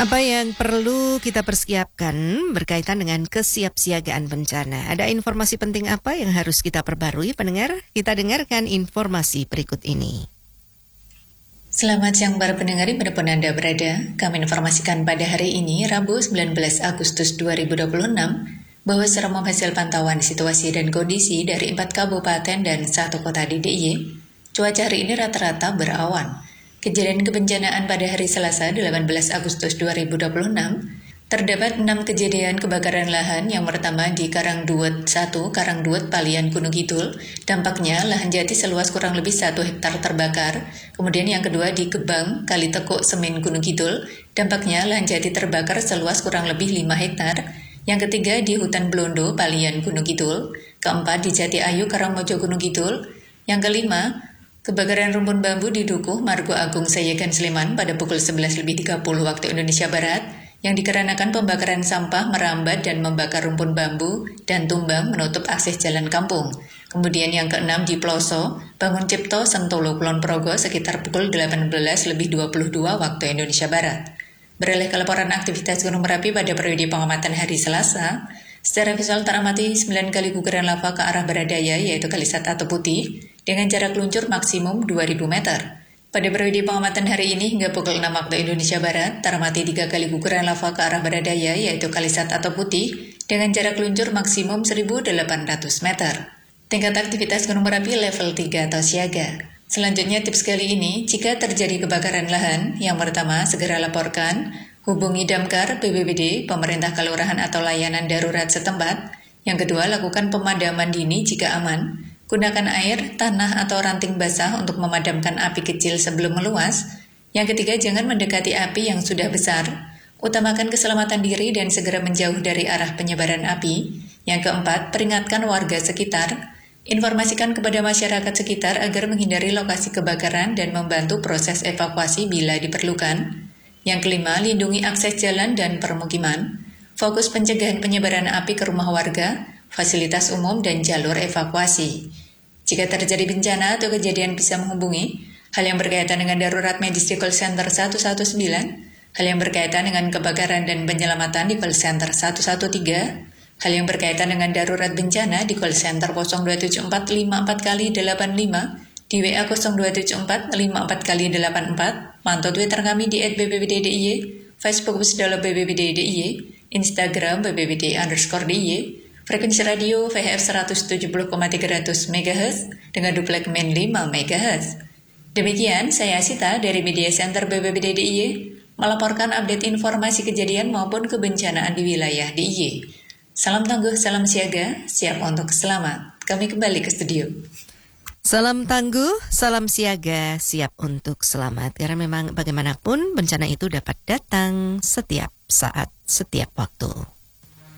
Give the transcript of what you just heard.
Apa yang perlu kita persiapkan berkaitan dengan kesiapsiagaan bencana? Ada informasi penting apa yang harus kita perbarui, pendengar? Kita dengarkan informasi berikut ini. Selamat siang para pendengar dimanapun Anda berada. Kami informasikan pada hari ini, Rabu 19 Agustus 2026, bahwa secara hasil pantauan situasi dan kondisi dari 4 kabupaten dan 1 kota di DIY, cuaca hari ini rata-rata berawan. Kejadian kebencanaan pada hari Selasa 18 Agustus 2026, terdapat 6 kejadian kebakaran lahan. Yang pertama di Karangduet 1, Karangduet Palian Gunung Kidul. Dampaknya lahan jati seluas kurang lebih 1 hektar terbakar. Kemudian yang kedua di Gebang, Kalitekuk, Semin Gunung Kidul. Dampaknya lahan jati terbakar seluas kurang lebih 5 hektar. Yang ketiga di Hutan Blondo, Palian Gunung Kidul. Keempat di Jati Ayu, Karangmojo Gunung Kidul. Yang kelima, kebakaran rumpun bambu di Dukuh, Margo Agung, Sayegan, Sleman pada pukul 11.30 waktu Indonesia Barat, yang dikarenakan pembakaran sampah merambat dan membakar rumpun bambu dan tumbang menutup akses jalan kampung. Kemudian yang keenam di Ploso, Bangun Cipto, Sentolo, Kulon Progo sekitar pukul 18.22 waktu Indonesia Barat. Beralih ke laporan aktivitas Gunung Merapi pada periode pengamatan hari Selasa, secara visual teramati 9 kali guguran lava ke arah barat daya, yaitu Kalisat atau Putih, dengan jarak luncur maksimum 2.000 meter. Pada periode pengamatan hari ini hingga pukul 6 waktu Indonesia Barat, teramati 3 kali guguran lava ke arah barat daya, yaitu Kalisat atau Putih, dengan jarak luncur maksimum 1.800 meter. Tingkat aktivitas Gunung Merapi level 3 atau siaga. Selanjutnya tips kali ini, jika terjadi kebakaran lahan, yang pertama segera laporkan, hubungi Damkar, BPBD, pemerintah kelurahan atau layanan darurat setempat. Yang kedua, lakukan pemadaman dini jika aman. Gunakan air, tanah, atau ranting basah untuk memadamkan api kecil sebelum meluas. Yang ketiga, jangan mendekati api yang sudah besar. Utamakan keselamatan diri dan segera menjauh dari arah penyebaran api. Yang keempat, peringatkan warga sekitar. Informasikan kepada masyarakat sekitar agar menghindari lokasi kebakaran dan membantu proses evakuasi bila diperlukan. Yang kelima, lindungi akses jalan dan permukiman. Fokus pencegahan penyebaran api ke rumah warga, fasilitas umum, dan jalur evakuasi. Jika terjadi bencana atau kejadian bisa menghubungi hal yang berkaitan dengan darurat medis di call center 119, hal yang berkaitan dengan kebakaran dan penyelamatan di call center 113, hal yang berkaitan dengan darurat bencana di call center 027454x85, di WA 027454x84, mantau Twitter kami di @bbbddiy, Facebook Pusdalo BBBDDIY, Instagram BBBD_DIY, frekuensi radio VHF 170,300 MHz dengan duplek main 5 MHz. Demikian, saya Asita dari Media Center BBBDDIY melaporkan update informasi kejadian maupun kebencanaan di wilayah DIY. Salam tangguh, salam siaga, siap untuk selamat. Kami kembali ke studio. Salam tangguh, salam siaga, siap untuk selamat. Karena memang bagaimanapun bencana itu dapat datang setiap saat, setiap waktu.